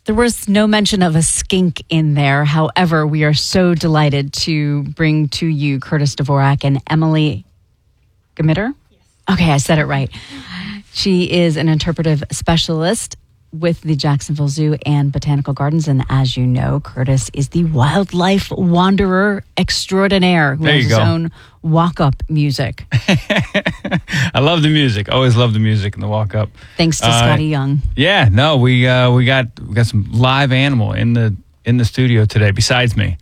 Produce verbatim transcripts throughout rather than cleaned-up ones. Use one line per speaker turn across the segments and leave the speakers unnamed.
There was no mention of a skink in there. However, we are so delighted to bring to you Curtis Dvorak and Emily Gmitter. Yes. Okay, I said it right. She is an interpretive specialist with the Jacksonville Zoo and Botanical Gardens. And as you know, Curtis is the wildlife wanderer extraordinaire who
there
has
you
his
go.
own walk-up music.
I love the music. Always love the music and the walk-up.
Thanks to
Uh,
Scotty Young.
Yeah, no, we uh, we got we got some live animal in the in the studio today. Besides me,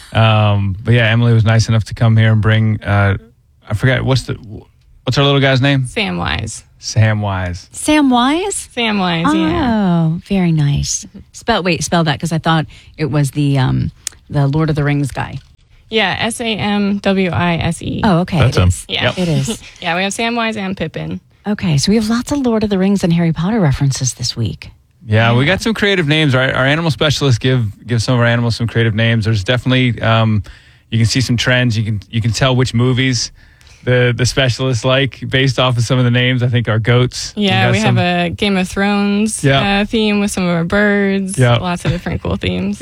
um, but yeah, Emily was nice enough to come here and bring. Uh, I forgot what's the what's our little guy's name?
Samwise.
Samwise.
Samwise?
Samwise,
Oh,
yeah.
very nice. Spell wait, spell that because I thought it was the um, the Lord of the Rings guy.
Yeah, S A M W I S E.
Oh, okay.
That's
it
him.
is.
Yeah.
Yep.
It is.
Yeah, we have Samwise and Pippin.
Okay, so we have lots of Lord of the Rings and Harry Potter references this week.
Yeah, we got some creative names. Our, our animal specialists give give some of our animals some creative names. There's definitely um, you can see some trends. You can you can tell which movies the the specialists like based off of some of the names. I think our goats.
Yeah,
got
we
some-
have a Game of Thrones
Yeah.
uh, theme with some of our birds.
Yeah.
Lots of different cool themes.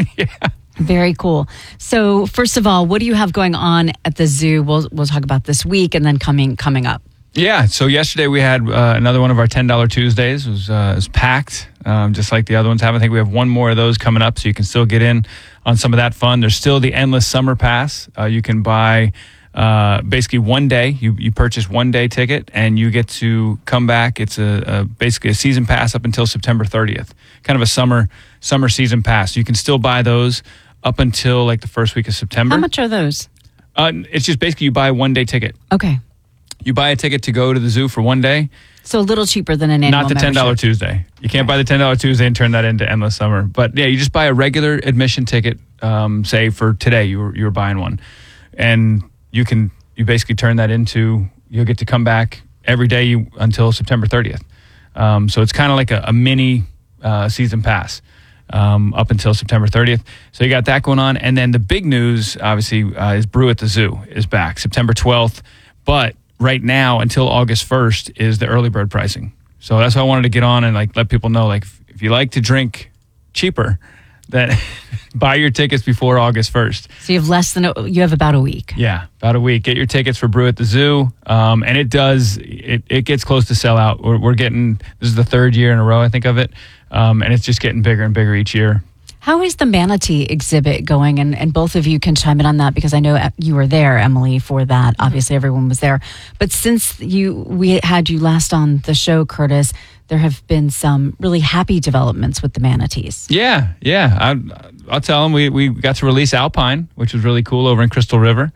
Very cool. So, first of all, what do you have going on at the zoo? We'll we'll talk about this week and then coming coming up.
Yeah, so yesterday we had uh, another one of our ten dollar Tuesdays. It was, uh, it was packed, um, just like the other ones have. I think we have one more of those coming up, so you can still get in on some of that fun. There's still the Endless Summer Pass. Uh, you can buy uh, basically one day. You, you purchase one day ticket, and you get to come back. It's a, a basically a season pass up until September thirtieth, kind of a summer summer season pass. You can still buy those up until like the first week of September.
How much are those?
Uh, it's just basically you buy a one day ticket.
Okay.
You buy a ticket to go to the zoo for one day.
So a little cheaper than an annual
Not the ten dollar
membership.
Tuesday. You can't buy the ten dollar Tuesday and turn that into Endless Summer. But yeah, you just buy a regular admission ticket. Um, say for today, you were you were buying one, and you can you basically turn that into you'll get to come back every day you, until September thirtieth. Um, so it's kind of like a, a mini uh, season pass um, up until September thirtieth. So you got that going on, and then the big news obviously uh, is Brew at the Zoo is back September twelfth, but right now until August first is the early bird pricing. So that's why I wanted to get on and like let people know, like if, if you like to drink cheaper, then buy your tickets before August first.
So you have less than a, you have about a week.
Yeah, about a week. Get your tickets for Brew at the Zoo, um, and it does it, it gets close to sell out. We're, we're getting this is the third year in a row I think of it, um, and it's just getting bigger and bigger each year.
How is the manatee exhibit going? And, and both of you can chime in on that because I know you were there, Emily, for that. Mm-hmm. Obviously, everyone was there. But since you we had you last on the show, Curtis, there have been some really happy developments with the manatees.
Yeah, yeah. I, I'll tell them we, we got to release Alpine, which was really cool over in Crystal River,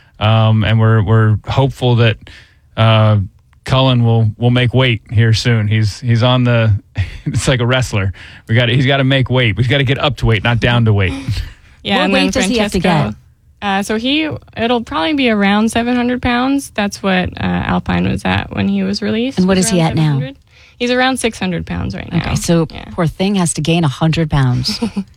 um, and we're we're hopeful that uh, Cullen will will make weight here soon. He's he's on the. It's like a wrestler. We got he's got to make weight. We've got to get up to weight, not down to weight.
Yeah,
What
and
weight
then
does he have to
Francesco,
get?
Uh, so he, it'll probably be around seven hundred pounds. That's what uh, Alpine was at when he was released.
And what
was
is he
around
at now?
seven hundred. He's around six hundred pounds right now.
Okay, so
Yeah.
poor thing has to gain one hundred pounds.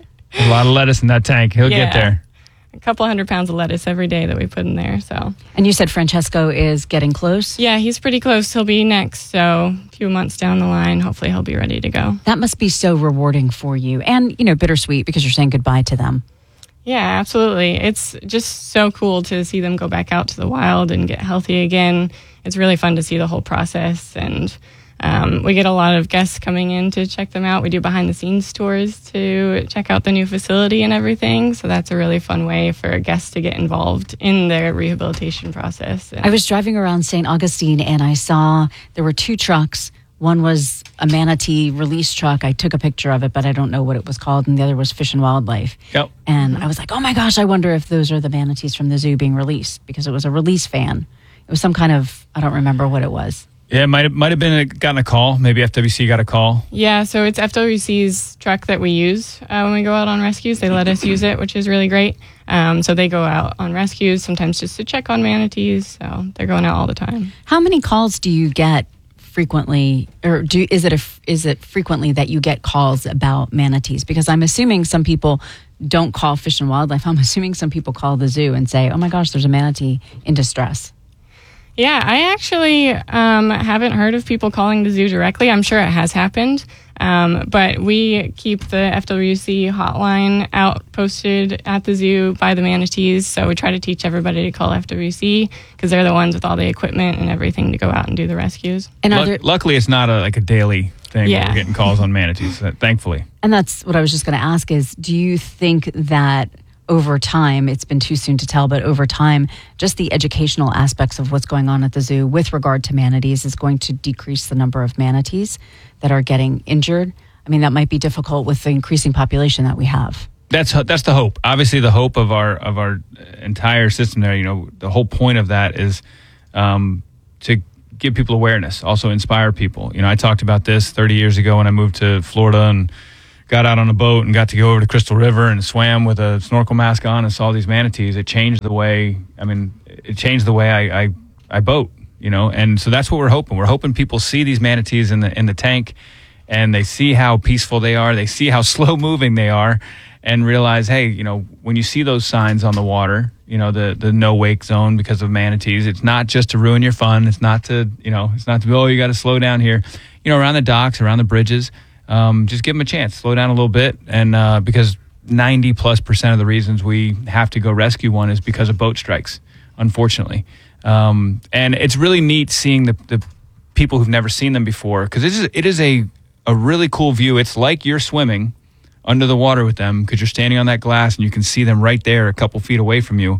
A lot of lettuce in that tank. He'll
Yeah.
get there.
A couple hundred pounds of lettuce every day that we put in there. So
And you said Francesco is getting close?
yeah, he's pretty close. He'll be next. So a few months down the line, hopefully he'll be ready to go.
That must be so rewarding for you. And, you know, bittersweet because you're saying goodbye to them.
Yeah, absolutely. It's just so cool to see them go back out to the wild and get healthy again. It's really fun to see the whole process, and um, we get a lot of guests coming in to check them out. We do behind the scenes tours to check out the new facility and everything. So that's a really fun way for guests to get involved in their rehabilitation process. And
I was driving around Saint Augustine and I saw there were two trucks. One was a manatee release truck. I took a picture of it, but I don't know what it was called. And the other was Fish and Wildlife.
Yep.
And I was like, oh my gosh, I wonder if those are the manatees from the zoo being released, because it was a release van. It was some kind of, I don't remember what it was.
Yeah, it might have, might have been a, gotten a call. Maybe F W C got a call.
yeah, so it's F W C's truck that we use uh, when we go out on rescues. They let us use it, which is really great. Um, so they go out on rescues, sometimes just to check on manatees. So they're going out all the time.
How many calls do you get frequently, or do is it a, is it frequently that you get calls about manatees? Because I'm assuming some people don't call Fish and Wildlife. I'm assuming some people call the zoo and say, oh my gosh, there's a manatee in distress.
Yeah, I actually um, haven't heard of people calling the zoo directly. I'm sure it has happened. Um, but we keep the F W C hotline out posted at the zoo by the manatees. So we try to teach everybody to call F W C because they're the ones with all the equipment and everything to go out and do the rescues.
And are
Luck-
there,
luckily, it's not a, like a daily thing.
Yeah.
Where we're getting calls on manatees, uh, thankfully.
and that's what I was just going to ask is, do you think that over time, it's been too soon to tell, but over time, just the educational aspects of what's going on at the zoo with regard to manatees is going to decrease the number of manatees that are getting injured? I mean, that might be difficult with the increasing population that we have.
That's that's the hope. Obviously, the hope of our of our entire system there. You know, the whole point of that is um, to give people awareness, also inspire people. You know, I talked about this thirty years ago when I moved to Florida and got out on a boat and got to go over to Crystal River and swam with a snorkel mask on and saw these manatees. It changed the way. I mean, it changed the way I I, I boat. You know, and so that's what we're hoping. We're hoping people see these manatees in the in the tank, and they see how peaceful they are. They see how slow moving they are, and realize, hey, you know, when you see those signs on the water, you know, the the no wake zone because of manatees, it's not just to ruin your fun. It's not to, you know, it's not to be, oh, you got to slow down here. You know, around the docks, around the bridges, um, just give them a chance. Slow down a little bit, and uh, because ninety plus percent of the reasons we have to go rescue one is because of boat strikes, unfortunately. Um, and it's really neat seeing the, the people who've never seen them before, because it is, it is a, a really cool view. It's like you're swimming under the water with them because you're standing on that glass and you can see them right there a couple feet away from you.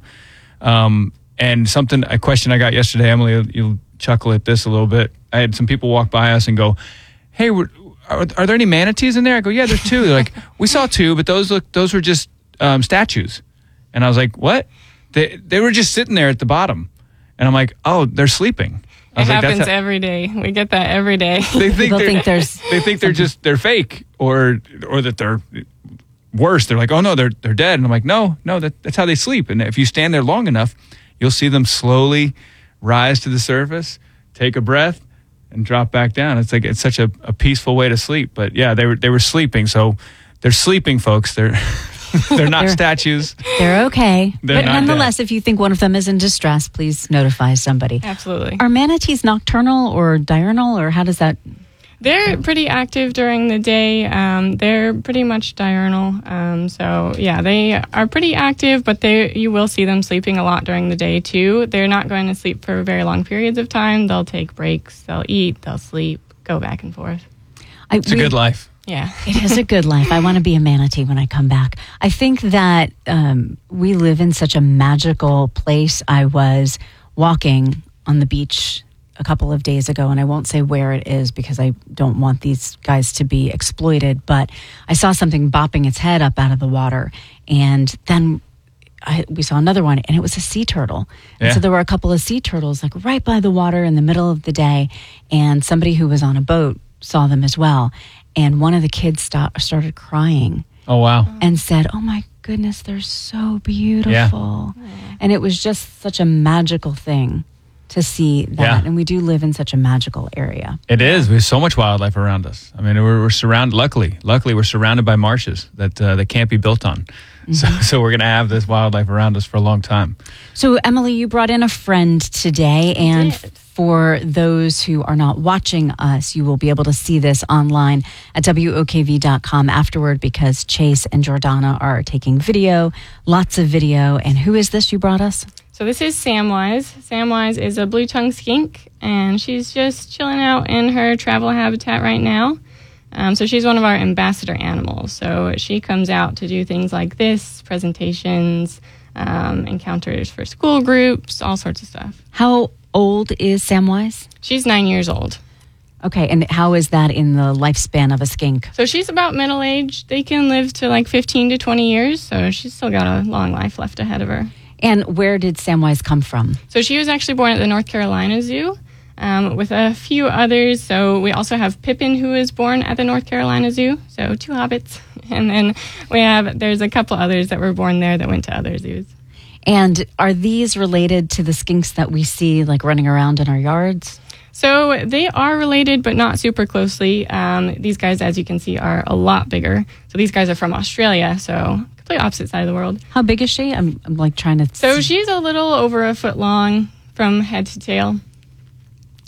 Um, and something, a question I got yesterday, Emily, you'll, you'll chuckle at this a little bit. I had some people walk by us and go, hey, we're, are, are there any manatees in there? I go, yeah, there's two. They're like, we saw two, but those look, those were just um, statues. And I was like, what? They, they were just sitting there at the bottom. And I'm like, oh, they're sleeping. I
It
was like,
happens
"That's how-"
every day. We get that every day.
They think
People
they're,
think there's
they think they're just they're fake, or or that they're worse. They're like, oh no, they're they're dead. And I'm like, no, no, that, that's how they sleep. And if you stand there long enough, you'll see them slowly rise to the surface, take a breath, and drop back down. It's like it's such a, a peaceful way to sleep. But yeah, they were they were sleeping. So they're sleeping, folks. They're they're not
They're-
statues.
They're okay.
They're
but
not
nonetheless, if you think one of them is in distress, please notify somebody.
Absolutely.
Are manatees nocturnal or diurnal, or how does that?
They're pretty active during the day. Um, they're pretty much diurnal. Um, so yeah, they are pretty active, but they you will see them sleeping a lot during the day too. They're not going to sleep for very long periods of time. They'll take breaks. They'll eat. They'll sleep. Go back and forth.
I,
It's a good life.
Yeah.
It is a good life. I want to be a manatee when I come back. I think that um, we live in such a magical place. I was walking on the beach a couple of days ago, and I won't say where it is because I don't want these guys to be exploited, but I saw something bopping its head up out of the water, and then I, we saw another one, and it was a sea turtle. And
Yeah.
so there were a couple of sea turtles like right by the water in the middle of the day, and somebody who was on a boat saw them as well. And one of the kids stop, started crying
Oh wow.
and said, oh my goodness, they're so beautiful. And it was just such a magical thing to see that.
Yeah.
And we do live in such a magical area.
It is. We have so much wildlife around us. I mean, we're, we're surrounded. Luckily, luckily, we're surrounded by marshes that uh, that can't be built on. So, so we're going to have this wildlife around us for a long time.
So, Emily, you brought in a friend today, and
did.
for those who are not watching us, you will be able to see this online at W O K V dot com afterward, because Chase and Jordana are taking video, lots of video. And who is this you brought us?
So this is Samwise. Samwise is a blue-tongued skink, and she's just chilling out in her travel habitat right now. Um, so she's one of our ambassador animals. So she comes out to do things like this, presentations, um, encounters for school groups, all sorts of stuff.
How old is Samwise?
She's nine years old.
Okay, and how is that in the lifespan of a skink?
So she's about middle age. They can live to like fifteen to twenty years, so she's still got a long life left ahead of her.
And where did Samwise come from?
So she was actually born at the North Carolina Zoo um, with a few others. So we also have Pippin, who was born at the North Carolina Zoo. So two hobbits. And then we have, there's a couple others that were born there that went to other zoos.
And are these related to the skinks that we see like running around in our yards?
So they are related, but not super closely. Um, these guys, as you can see, are a lot bigger. So these guys are from Australia, so complete opposite side of the world.
How big is she? I'm, I'm like trying to.
So
see.
she's a little over a foot long from head to tail.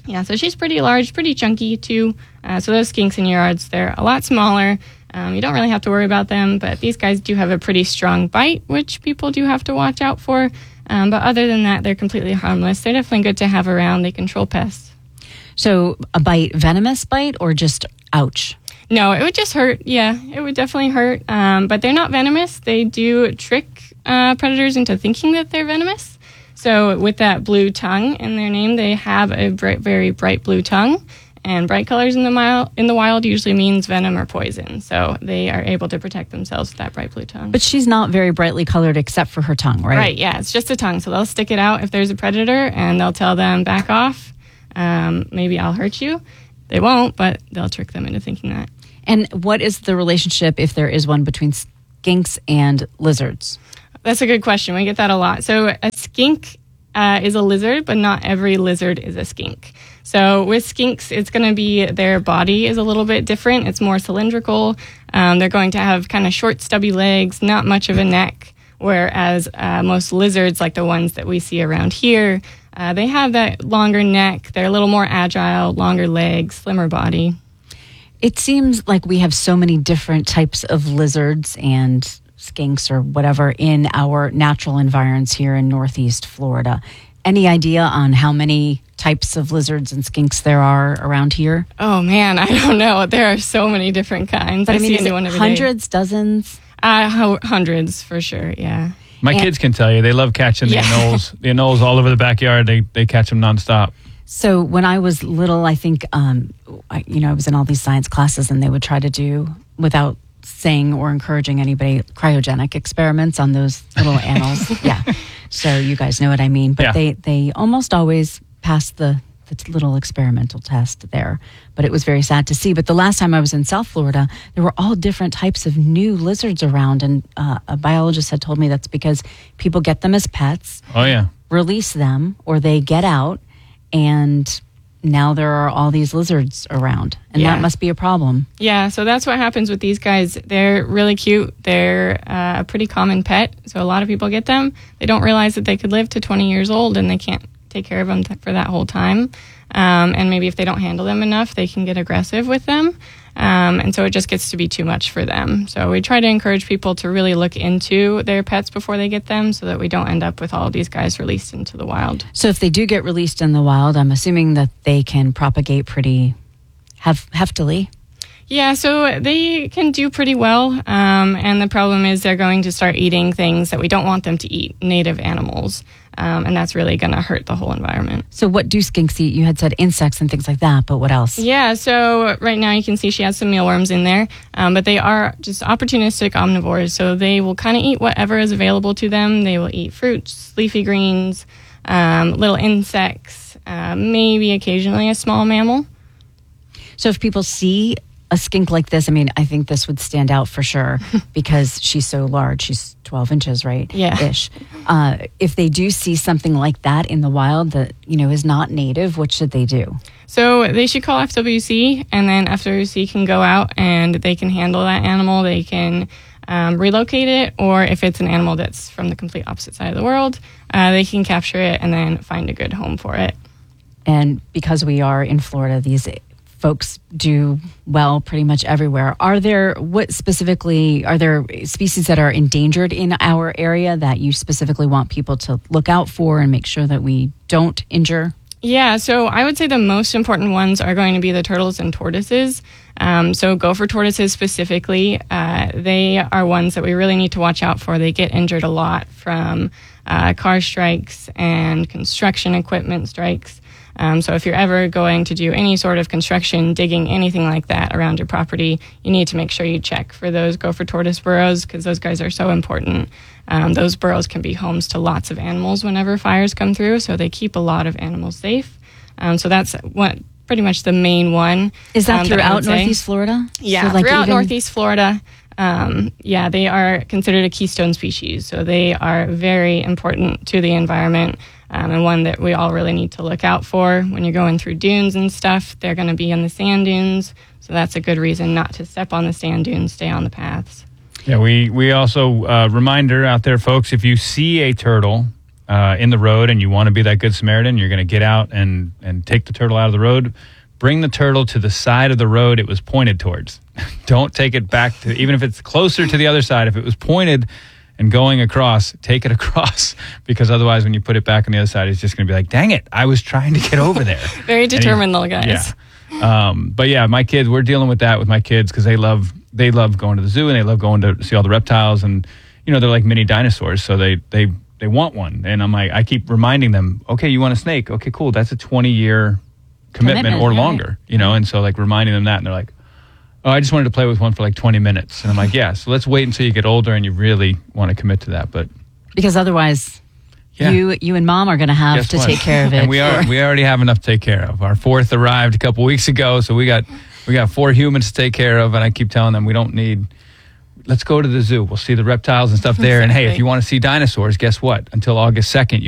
Yeah, so she's pretty large, pretty chunky too. Uh, so those skinks in your yards, they're a lot smaller. Um, you don't really have to worry about them, but these guys do have a pretty strong bite, which people do have to watch out for. Um, but other than that, they're completely harmless. They're definitely good to have around. They control pests.
So a bite, venomous bite, or just ouch?
No, it would just hurt. Yeah, it would definitely hurt. Um, but they're not venomous. They do trick uh, predators into thinking that they're venomous. So with that blue tongue in their name, they have a bright, very bright blue tongue. And bright colors in the, mile, in the wild usually means venom or poison. So they are able to protect themselves with that bright blue tongue.
But she's not very brightly colored except for her tongue, right?
Right, yeah. It's just a tongue. So they'll stick it out if there's a predator, and they'll tell them, back off. Um, maybe I'll hurt you. They won't, but they'll trick them into thinking that.
And what is the relationship, if there is one, between skinks and lizards?
That's a good question. We get that a lot. So a skink uh, is a lizard, but not every lizard is a skink. So with skinks, it's going to be their body is a little bit different. It's more cylindrical. Um, they're going to have kind of short, stubby legs, not much of a neck, whereas uh, most lizards, like the ones that we see around here, uh, they have that longer neck. They're a little more agile, longer legs, slimmer body.
It seems like we have so many different types of lizards and skinks or whatever in our natural environs here in Northeast Florida. Any idea on how many types of lizards and skinks there are around here?
Oh man, I don't know. There are so many different kinds.
But I, I mean,
see
is
a new
it
one every
hundreds,
day.
dozens?
Uh, ho- hundreds for sure. Yeah.
My
And-
kids can tell you they love catching
Yeah.
the anoles. The anoles all over the backyard. They they catch them nonstop.
So when I was little, I think, um, I, you know, I was in all these science classes and they would try to do, without saying or encouraging anybody, cryogenic experiments on those little animals. Yeah. So you guys know what I mean. But
Yeah.
they, they almost always passed the, the little experimental test there. But it was very sad to see. But the last time I was in South Florida, there were all different types of new lizards around. And uh, a biologist had told me that's because people get them as pets,
Oh yeah.
release them, or they get out, and now there are all these lizards around, and
Yeah.
that must be a problem.
Yeah, so that's what happens with these guys. They're really cute. They're uh, a pretty common pet, so a lot of people get them. They don't realize that they could live to twenty years old, and they can't take care of them th- for that whole time. Um, and maybe if they don't handle them enough, they can get aggressive with them. Um, and so it just gets to be too much for them. So we try to encourage people to really look into their pets before they get them so that we don't end up with all of these guys released into the wild.
So if they do get released in the wild, I'm assuming that they can propagate pretty hef- heftily.
Yeah, so they can do pretty well. Um, and the problem is they're going to start eating things that we don't want them to eat, native animals. Um, and that's really going to hurt the whole environment.
So what do skinks eat? You had said insects and things like that, but what else?
Yeah, so right now you can see she has some mealworms in there, um, but they are just opportunistic omnivores. So they will kind of eat whatever is available to them. They will eat fruits, leafy greens, um, little insects, uh, maybe occasionally a small mammal.
So if people see a skink like this, I mean, I think this would stand out for sure because she's so large. She's twelve inches, right?
Yeah.
Ish. Uh, if they do see something like that in the wild that, you know, is not native, what should they do?
So they should call F W C, and then F W C can go out and they can handle that animal. They can um, relocate it, or if it's an animal that's from the complete opposite side of the world, uh, they can capture it and then find a good home for it.
And because we are in Florida, these folks do well pretty much everywhere. Are there, what specifically, are there species that are endangered in our area that you specifically want people to look out for and make sure that we don't injure?
Yeah, so I would say the most important ones are going to be the turtles and tortoises. Um, so gopher tortoises specifically, uh, they are ones that we really need to watch out for. They get injured a lot from uh, car strikes and construction equipment strikes. Um, so if you're ever going to do any sort of construction, digging, anything like that around your property, you need to make sure you check for those gopher tortoise burrows because those guys are so important. Um, those burrows can be homes to lots of animals whenever fires come through, so they keep a lot of animals safe. Um, so that's what pretty much the main one.
Is that
um, I
throughout
would say.
Northeast Florida?
Yeah,
So, like,
throughout
even-
Northeast Florida. Um, yeah, they are considered a keystone species, so they are very important to the environment. Um, and one that we all really need to look out for when you're going through dunes and stuff. They're going to be in the sand dunes, so that's a good reason not to step on the sand dunes, stay on the paths.
Yeah, we we also uh, reminder out there, folks. If you see a turtle uh, in the road and you want to be that good Samaritan, you're going to get out and, and take the turtle out of the road. Bring the turtle to the side of the road it was pointed towards. Don't take it back to, even if it's closer to the other side, if it was pointed and going across, take it across, because otherwise when you put it back on the other side, it's just going to be like, dang it, I was trying to get over there.
Very determined little guys.
Yeah. Um, but yeah, my kids, we're dealing with that with my kids because they love, they love going to the zoo and they love going to see all the reptiles, and, you know, they're like mini dinosaurs. So they, they, they want one. And I'm like, I keep reminding them, okay, you want a snake? Okay, cool. That's a twenty year commitment, commitment or longer, right. you know? And so like reminding them that, and they're like, oh, I just wanted to play with one for like twenty minutes. And I'm like, yeah, so let's wait until you get older and you really want to commit to that. But
because otherwise
yeah.
you you and mom are going to have
Guess
to
what?
take care of it.
And we are we already have enough to take care of. Our fourth arrived a couple weeks ago, so we got we got four humans to take care of, and I keep telling them we don't need, let's go to the zoo. We'll see the reptiles and stuff there. Exactly. And hey, if you want to see dinosaurs, guess what? Until August second, you